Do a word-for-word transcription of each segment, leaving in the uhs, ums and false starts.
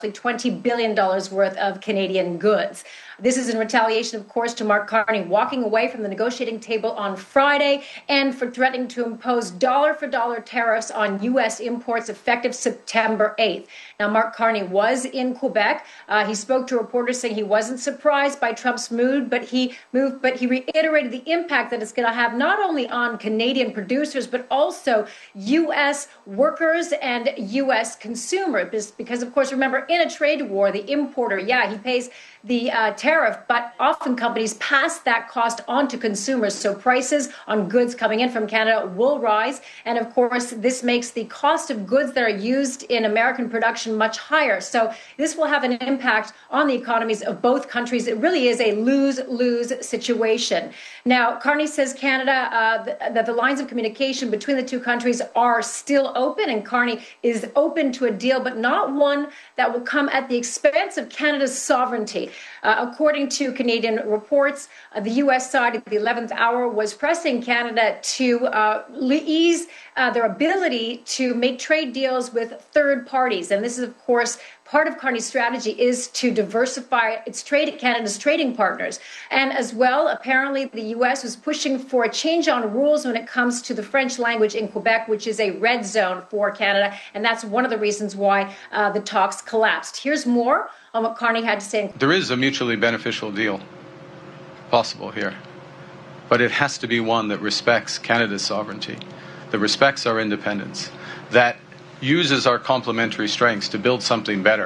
twenty billion dollars worth of Canadian goods. This is in retaliation, of course, to Mark Carney walking away from the negotiating table on Friday and for threatening to impose dollar-for-dollar tariffs on U S imports effective September eighth. Now, Mark Carney was in Quebec. Uh, he spoke to reporters saying he wasn't surprised by Trump's move, but he moved, but he reiterated the impact that it's going to have not only on Canadian producers, but also U S workers and U S consumers. Because, of course, remember, in a trade war, the importer, yeah, he pays the uh, tariff, but often companies pass that cost on to consumers. So prices on goods coming in from Canada will rise. And of course, this makes the cost of goods that are used in American production much higher. So this will have an impact on the economies of both countries. It really is a lose-lose situation. Now, Carney says Canada, uh, th- that the lines of communication between the two countries are still open, and Carney is open to a deal, but not one that will come at the expense of Canada's sovereignty. Uh, according to Canadian reports, uh, the U S side at the eleventh hour was pressing Canada to uh, ease uh, their ability to make trade deals with third parties. And this is, of course, part of Carney's strategy is to diversify its trade, Canada's trading partners. And as well, apparently the U S was pushing for a change on rules when it comes to the French language in Quebec, which is a red zone for Canada. And that's one of the reasons why uh, the talks collapsed. Here's more on what Carney had to say. There is a mutually beneficial deal possible here, but it has to be one that respects Canada's sovereignty, that respects our independence, that uses our complementary strengths to build something better,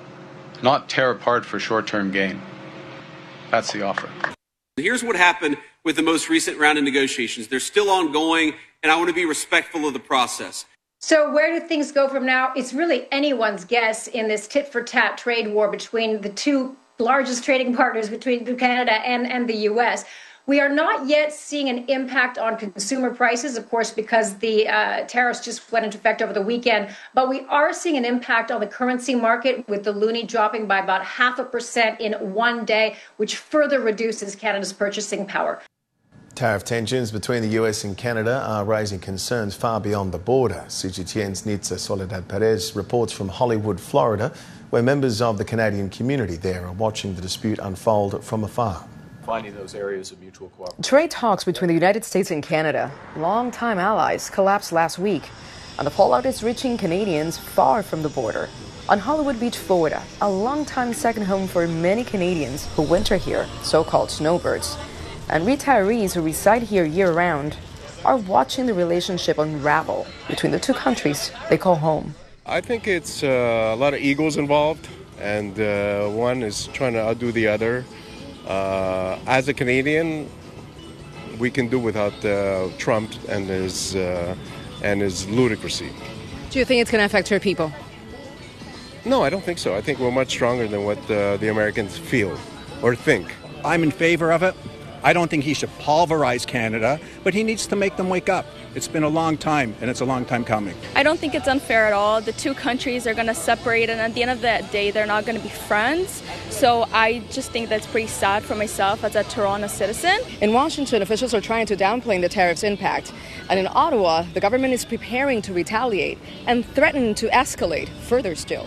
not tear apart for short-term gain. That's the offer. Here's what happened with the most recent round of negotiations. They're still ongoing, and I want to be respectful of the process. So where do things go from now? It's really anyone's guess in this tit-for-tat trade war between the two largest trading partners, between Canada and, and the U S. We are not yet seeing an impact on consumer prices, of course, because the uh, tariffs just went into effect over the weekend. But we are seeing an impact on the currency market, with the loonie dropping by about half a percent in one day, which further reduces Canada's purchasing power. Tariff tensions between the U S and Canada are raising concerns far beyond the border. C G T N's Nitza Soledad Perez reports from Hollywood, Florida, where members of the Canadian community there are watching the dispute unfold from afar. Finding those areas of mutual cooperation. Trade talks between the United States and Canada, longtime allies, collapsed last week, and the fallout is reaching Canadians far from the border. On Hollywood Beach, Florida, a longtime second home for many Canadians who winter here, so-called snowbirds, and retirees who reside here year-round, are watching the relationship unravel between the two countries they call home. I think it's uh, a lot of egos involved, and uh, one is trying to outdo the other. Uh, as a Canadian, we can do without uh, Trump and his uh, and his ludicrousy. Do you think it's going to affect your people? No, I don't think so. I think we're much stronger than what uh, the Americans feel or think. I'm in favor of it. I don't think he should pulverize Canada, but he needs to make them wake up. It's been a long time, and it's a long time coming. I don't think it's unfair at all. The two countries are going to separate, and at the end of the day, they're not going to be friends. So I just think that's pretty sad for myself as a Toronto citizen. In Washington, officials are trying to downplay the tariff's impact. And in Ottawa, the government is preparing to retaliate and threatening to escalate further still.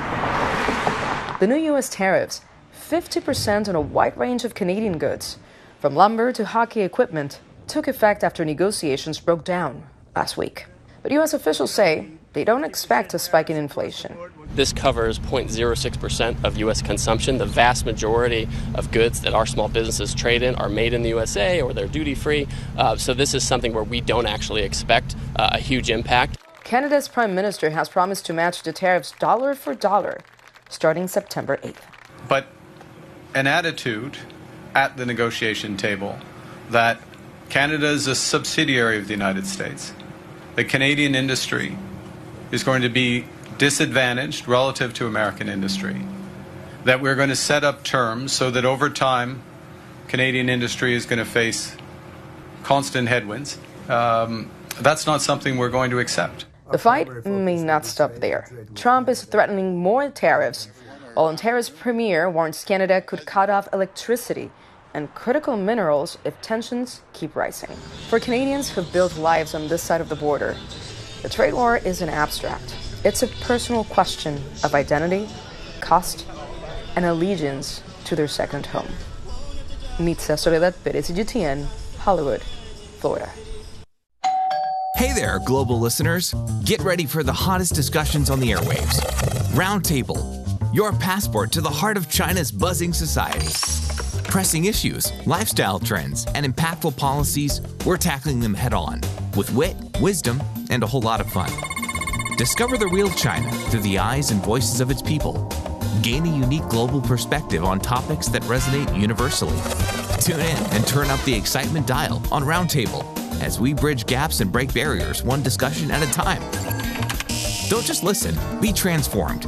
The new U S tariffs, fifty percent on a wide range of Canadian goods, from lumber to hockey equipment, took effect after negotiations broke down last week. But U S officials say they don't expect a spike in inflation. This covers zero point zero six percent of U S consumption. The vast majority of goods that our small businesses trade in are made in the U S A or they're duty-free. Uh, so this is something where we don't actually expect uh, a huge impact. Canada's Prime Minister has promised to match the tariffs dollar for dollar starting September eighth. But an attitude at the negotiation table that Canada is a subsidiary of the United States, the Canadian industry is going to be disadvantaged relative to American industry, that we're going to set up terms so that over time Canadian industry is going to face constant headwinds. Um, that's not something we're going to accept. The fight may not stop there. Trump is threatening more tariffs, while Ontario's premier warns Canada could cut off electricity and critical minerals if tensions keep rising. For Canadians who've built lives on this side of the border, the trade war isn't abstract. It's a personal question of identity, cost and allegiance to their second home. Nitza Soledad Perez, C G T N, Hollywood, Florida. Hey there, global listeners. Get ready for the hottest discussions on the airwaves. Roundtable, your passport to the heart of China's buzzing society. Pressing issues, lifestyle trends, and impactful policies, we're tackling them head on with wit, wisdom, and a whole lot of fun. Discover the real China through the eyes and voices of its people. Gain a unique global perspective on topics that resonate universally. Tune in and turn up the excitement dial on Roundtable as we bridge gaps and break barriers one discussion at a time. Don't just listen, be transformed.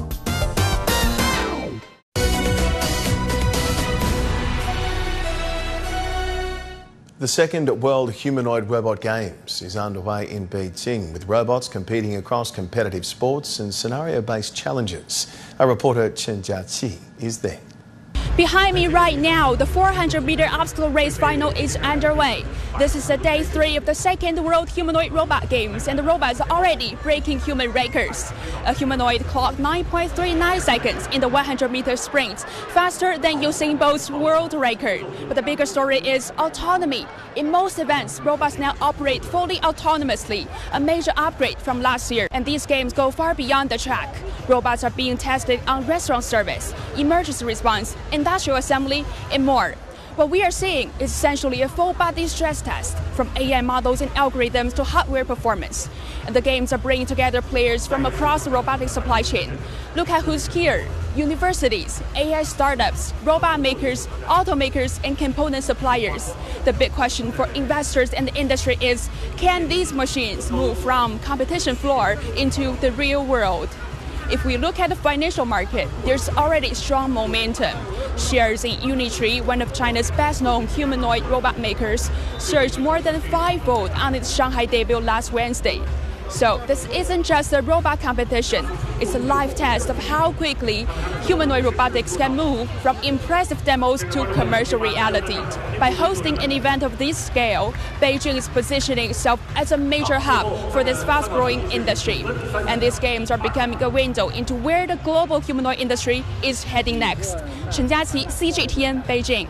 The second World Humanoid Robot Games is underway in Beijing, with robots competing across competitive sports and scenario-based challenges. Our reporter Chen Jiaqi is there. Behind me right now, the four hundred meter obstacle race final is underway. This is the day three of the second World Humanoid Robot Games, and the robots are already breaking human records. A humanoid clocked nine point three nine seconds in the one hundred meter sprint, faster than Usain Bolt's world record. But the bigger story is autonomy. In most events, robots now operate fully autonomously, a major upgrade from last year. And these games go far beyond the track. Robots are being tested on restaurant service, emergency response, industrial assembly, and more. What we are seeing is essentially a full-body stress test, from A I models and algorithms to hardware performance. And the games are bringing together players from across the robotic supply chain. Look at who's here. Universities, A I startups, robot makers, automakers, and component suppliers. The big question for investors and the industry is, can these machines move from competition floor into the real world? If we look at the financial market, there's already strong momentum. Shares in Unitree, one of China's best-known humanoid robot makers, surged more than fivefold on its Shanghai debut last Wednesday. So this isn't just a robot competition, it's a live test of how quickly humanoid robotics can move from impressive demos to commercial reality. By hosting an event of this scale, Beijing is positioning itself as a major hub for this fast-growing industry. And these games are becoming a window into where the global humanoid industry is heading next. Chen Jiaqi, C G T N, Beijing.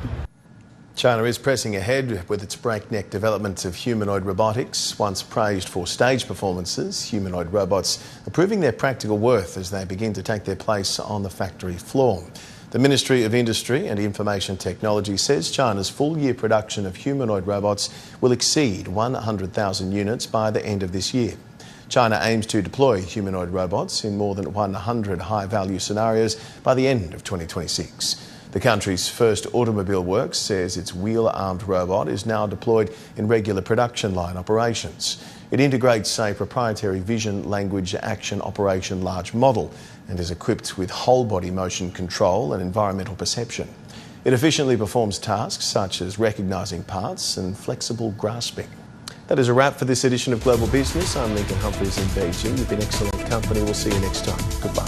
China is pressing ahead with its breakneck development of humanoid robotics. Once praised for stage performances, humanoid robots are proving their practical worth as they begin to take their place on the factory floor. The Ministry of Industry and Information Technology says China's full-year production of humanoid robots will exceed one hundred thousand units by the end of this year. China aims to deploy humanoid robots in more than one hundred high-value scenarios by the end of twenty twenty-six. The country's first automobile works says its wheel-armed robot is now deployed in regular production line operations. It integrates a proprietary vision language action operation large model and is equipped with whole-body motion control and environmental perception. It efficiently performs tasks such as recognising parts and flexible grasping. That is a wrap for this edition of Global Business. I'm Lincoln Humphreys in Beijing. You've been excellent company. We'll see you next time. Goodbye.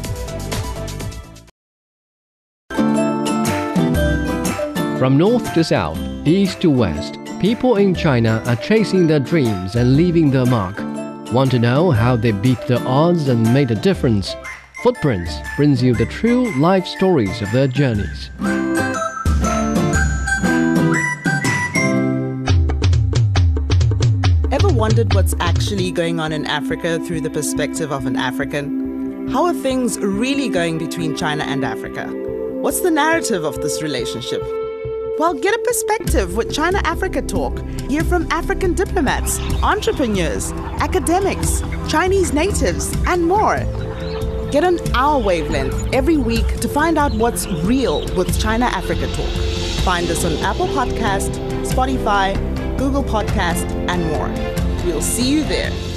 From north to south, east to west, people in China are chasing their dreams and leaving their mark. Want to know how they beat the odds and made a difference? Footprints brings you the true life stories of their journeys. Ever wondered what's actually going on in Africa through the perspective of an African? How are things really going between China and Africa? What's the narrative of this relationship? Well, get a perspective with China-Africa Talk. Hear from African diplomats, entrepreneurs, academics, Chinese natives, and more. Get on our wavelength every week to find out what's real with China-Africa Talk. Find us on Apple Podcast, Spotify, Google Podcast, and more. We'll see you there.